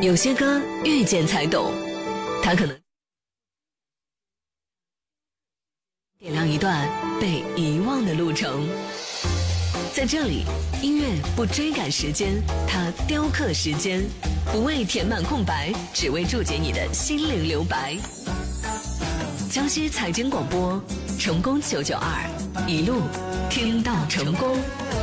有些歌遇见才懂，它可能点亮一段被遗忘的路程。在这里，音乐不追赶时间，它雕刻时间，不为填满空白，只为注解你的心灵留白。江西财经广播，成功992，一路听到成功。